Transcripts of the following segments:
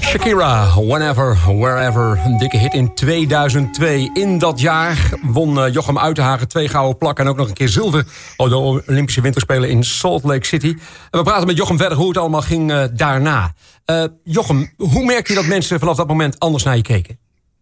Shakira, Whenever, Wherever. Een dikke hit in 2002. In dat jaar won Jochem Uitenhagen 2 gouden plakken... en ook nog een keer zilver op de Olympische Winterspelen in Salt Lake City. En we praten met Jochem verder hoe het allemaal ging daarna. Jochem, hoe merk je dat mensen vanaf dat moment anders naar je keken?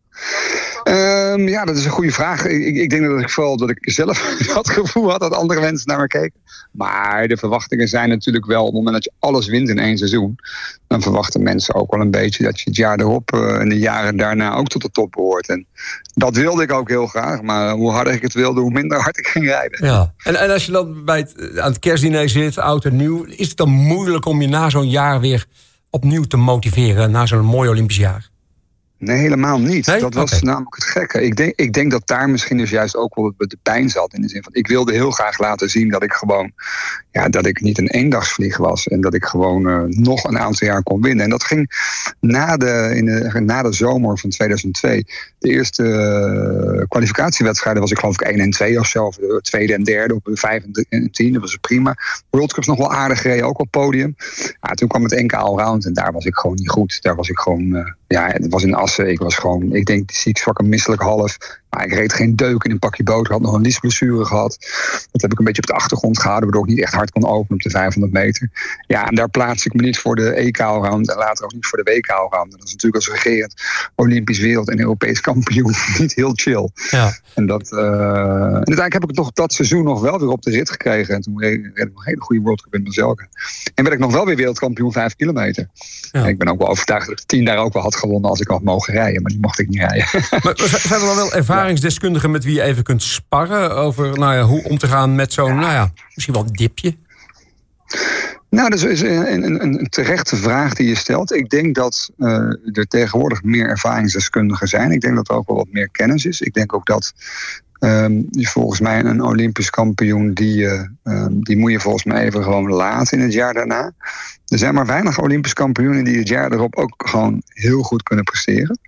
Ja, dat is een goede vraag. Ik denk dat ik zelf dat gevoel had dat andere mensen naar me keken. Maar de verwachtingen zijn natuurlijk wel... op het moment dat je alles wint in 1 seizoen... dan verwachten mensen ook wel een beetje dat je het jaar erop... en de jaren daarna ook tot de top behoort. En dat wilde ik ook heel graag. Maar hoe harder ik het wilde, hoe minder hard ik ging rijden. Ja. En als je dan aan het kerstdiner zit, oud en nieuw... is het dan moeilijk om je na zo'n jaar weer opnieuw te motiveren... na zo'n mooi Olympisch jaar? Nee, helemaal niet. Nee? Dat was namelijk het gekke. Ik denk dat daar misschien dus juist ook wel de pijn zat. In de zin van, ik wilde heel graag laten zien dat ik gewoon... ja, dat ik niet een eendagsvlieg was. En dat ik gewoon nog een aantal jaar kon winnen. En dat ging na de zomer van 2002. De eerste kwalificatiewedstrijden was ik geloof ik 1 en 2 of zo. Of de tweede en derde op de 5 en 10. Dat was prima. World Cups nog wel aardig gereden, ook op podium. Ja, toen kwam het NK Allround en daar was ik gewoon niet goed. Daar was ik gewoon... het was in Assen. Ik denk ziek, zwak en misselijk half. Maar ik reed geen deuk in een pakje boter. Ik had nog een liesblessure gehad. Dat heb ik een beetje op de achtergrond gehouden, waardoor ik niet echt hard kon openen op de 500 meter. Ja, en daar plaats ik me niet voor de EK-round en later ook niet voor de WK-round. Dat is natuurlijk als regerend Olympisch wereld en Europees kampioen niet heel chill. Ja. En uiteindelijk heb ik toch dat seizoen nog wel weer op de rit gekregen. En toen reed ik nog een hele goede World Cup in Mazelke. En werd ik nog wel weer wereldkampioen 5 kilometer. Ja. En ik ben ook wel overtuigd dat ik 10 daar ook wel had gewonnen als ik had mogen rijden. Maar die mocht ik niet rijden. Maar zijn er dan wel ervaringsdeskundigen met wie je even kunt sparren over hoe om te gaan met zo'n, misschien wel een dipje? Nou, dat is een terechte vraag die je stelt. Ik denk dat er tegenwoordig meer ervaringsdeskundigen zijn. Ik denk dat er ook wel wat meer kennis is. Ik denk ook dat volgens mij een Olympisch kampioen... die moet je volgens mij even gewoon laten in het jaar daarna. Er zijn maar weinig Olympisch kampioenen die het jaar erop ook gewoon heel goed kunnen presteren.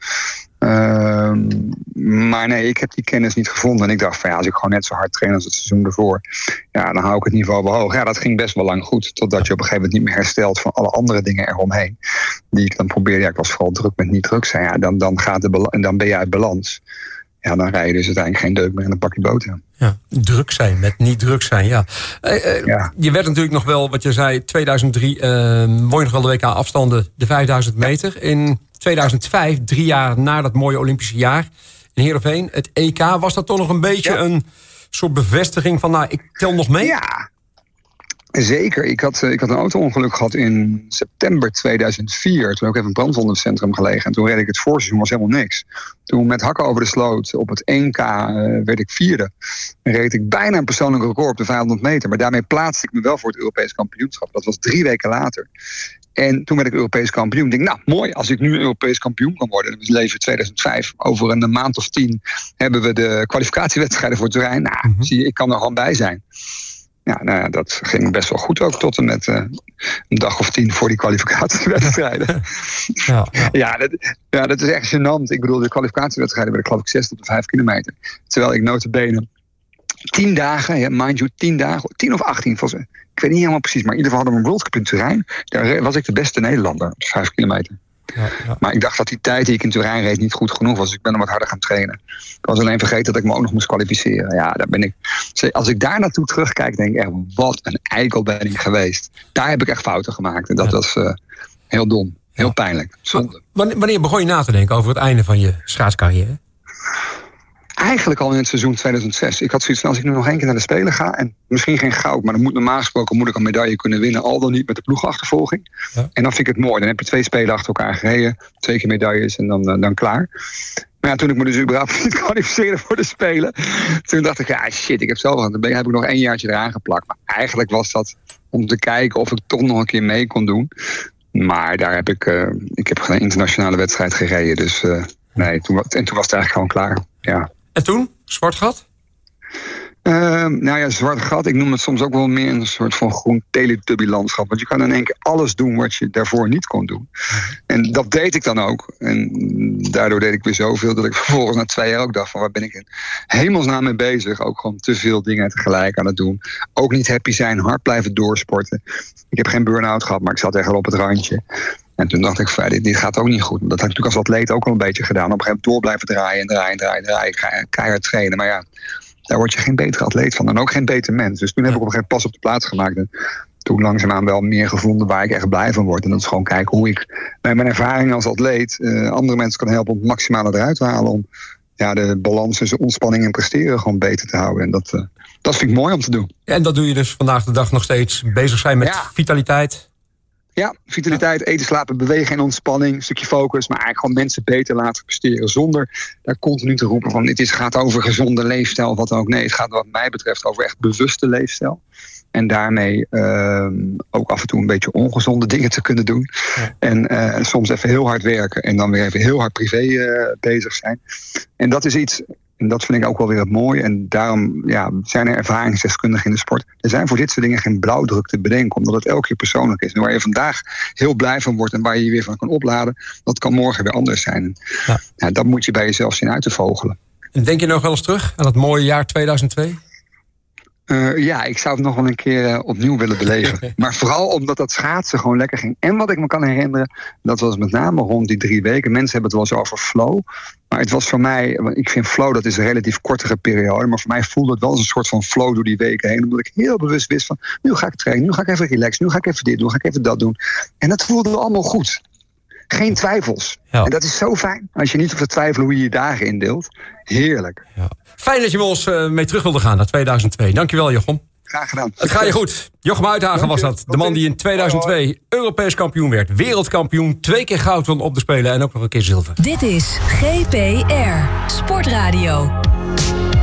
Maar nee, ik heb die kennis niet gevonden. En ik dacht van als ik gewoon net zo hard train als het seizoen ervoor... ja, dan hou ik het niveau wel hoog. Ja, dat ging best wel lang goed. Totdat je op een gegeven moment niet meer herstelt van alle andere dingen eromheen. Die ik dan probeerde. Ja, ik was vooral druk met niet druk zijn. Ja, dan ben je uit balans. Ja, dan rij je dus uiteindelijk geen deuk meer in een pakje boter. Ja, druk zijn met niet druk zijn, ja. Je werd natuurlijk nog wel, wat je zei, 2003... won je nog wel de WK afstanden, de 5000 meter. In 2005, 3 jaar na dat mooie Olympische jaar... in Heerenveen, het EK, was dat toch nog een beetje een soort bevestiging van... ik tel nog mee? Ja, zeker. Ik had een auto-ongeluk gehad in september 2004. Toen heb ik even een brandwond in het centrum gelegen. En toen reed ik het voorseizoen, was helemaal niks. Toen met hakken over de sloot op het 1K werd ik 4e. En reed ik bijna een persoonlijk record op de 500 meter. Maar daarmee plaatste ik me wel voor het Europees kampioenschap. Dat was 3 weken later. En toen werd ik Europees kampioen. Ik denk, mooi, als ik nu Europees kampioen kan worden. Dat is leven 2005. Over een maand of 10 hebben we de kwalificatiewedstrijden voor Turijn. Zie je, ik kan er gewoon bij zijn. Ja, dat ging best wel goed ook tot en met een dag of 10 voor die kwalificatiewedstrijden. Dat is echt gênant. Ik bedoel, de kwalificatiewedstrijden werd ik geloof ik 6 op de 5 kilometer. Terwijl ik nota bene 10 dagen, mind you, 10 dagen, 10 of 18 volgens mij. Ik weet niet helemaal precies, maar in ieder geval hadden we een World Cup in Turijn. Daar was ik de beste Nederlander op de 5 kilometer. Ja. Maar ik dacht dat die tijd die ik in Turijn reed niet goed genoeg was. Dus ik ben er wat harder gaan trainen. Ik was alleen vergeten dat ik me ook nog moest kwalificeren. Ja, daar ben ik. Als ik daar naartoe terugkijk, denk ik echt, wat een eikel ben ik geweest. Daar heb ik echt fouten gemaakt. En dat was heel dom. Heel pijnlijk. Zonde. Wanneer begon je na te denken over het einde van je schaatscarrière? Eigenlijk al in het seizoen 2006. Ik had zoiets van, als ik nu nog 1 keer naar de Spelen ga... en misschien geen goud, maar dan moet normaal gesproken... ik een medaille kunnen winnen, al dan niet met de ploegachtervolging. Ja. En dan vind ik het mooi. Dan heb je 2 Spelen achter elkaar gereden. 2 keer medailles en dan klaar. Maar ja, toen ik me dus überhaupt niet kwalificeerde voor de Spelen... toen dacht ik, ik heb zelf dan heb ik nog 1 jaartje eraan geplakt. Maar eigenlijk was dat om te kijken of ik toch nog een keer mee kon doen. Maar daar heb ik heb geen internationale wedstrijd gereden. Dus nee, toen was het eigenlijk gewoon klaar. Ja. En toen? Zwart gat? Zwart gat. Ik noem het soms ook wel meer een soort van groen teletubby-landschap. Want je kan in één keer alles doen wat je daarvoor niet kon doen. En dat deed ik dan ook. En daardoor deed ik weer zoveel dat ik vervolgens na 2 jaar ook dacht van waar ben ik in hemelsnaam mee bezig. Ook gewoon te veel dingen tegelijk aan het doen. Ook niet happy zijn, hard blijven doorsporten. Ik heb geen burn-out gehad, maar ik zat echt al op het randje. En toen dacht ik, dit gaat ook niet goed. Dat had ik natuurlijk als atleet ook al een beetje gedaan. Op een gegeven moment door blijven draaien. Keihard trainen. Maar ja, daar word je geen betere atleet van. En ook geen beter mens. Dus toen heb ik op een gegeven moment pas op de plaats gemaakt. En toen langzaamaan wel meer gevonden waar ik echt blij van word. En dat is gewoon kijken hoe ik met mijn ervaring als atleet andere mensen kan helpen om het maximale eruit te halen. Om de balans tussen ontspanning en presteren gewoon beter te houden. En dat vind ik mooi om te doen. En dat doe je dus vandaag de dag nog steeds. Bezig zijn met vitaliteit. Ja, vitaliteit, eten, slapen, bewegen en ontspanning. Een stukje focus, maar eigenlijk gewoon mensen beter laten presteren. Zonder daar continu te roepen van het gaat over gezonde leefstijl of wat dan ook. Nee, het gaat wat mij betreft over echt bewuste leefstijl. En daarmee ook af en toe een beetje ongezonde dingen te kunnen doen. Ja. En soms even heel hard werken. En dan weer even heel hard privé bezig zijn. En dat is iets, en dat vind ik ook wel weer het mooie. En daarom zijn er ervaringsdeskundigen in de sport. Er zijn voor dit soort dingen geen blauwdruk te bedenken. Omdat het elke keer persoonlijk is. En waar je vandaag heel blij van wordt en waar je je weer van kan opladen. Dat kan morgen weer anders zijn. En dat moet je bij jezelf zien uit te vogelen. En denk je nog wel eens terug aan het mooie jaar 2002? Ik zou het nog wel een keer opnieuw willen beleven. Maar vooral omdat dat schaatsen gewoon lekker ging. En wat ik me kan herinneren, dat was met name rond die 3 weken. Mensen hebben het wel eens over flow. Maar het was voor mij, want ik vind flow, dat is een relatief kortere periode. Maar voor mij voelde het wel als een soort van flow door die weken heen. Omdat ik heel bewust wist van, nu ga ik trainen, nu ga ik even relaxen, nu ga ik even dit doen, nu ga ik even dat doen. En dat voelde allemaal goed. Geen twijfels. Ja. En dat is zo fijn. Als je niet hoeft te twijfelen hoe je je dagen indeelt. Heerlijk. Ja. Fijn dat je met ons mee terug wilde gaan naar 2002. Dankjewel, Jochem. Graag gedaan. Het gaat je goed. Jochem Uithagen was dat. De man die in 2002 Europees kampioen werd. Wereldkampioen. 2 keer goud won op de Spelen en ook nog een keer zilver. Dit is GPR Sportradio.